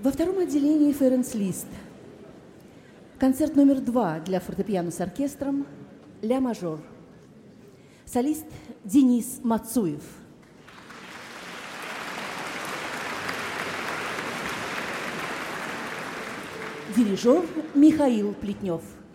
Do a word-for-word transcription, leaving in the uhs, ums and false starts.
Во втором отделении Ференц Лист. Концерт номер два для фортепиано с оркестром «Ля мажор». Солист Денис Мацуев. Дирижер Михаил Плетнев.